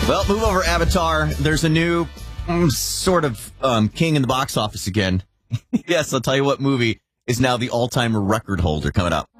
Well, move over, Avatar. There's a new sort of king in the box office again. Yes, I'll tell you what movie is now the all-time record holder coming up.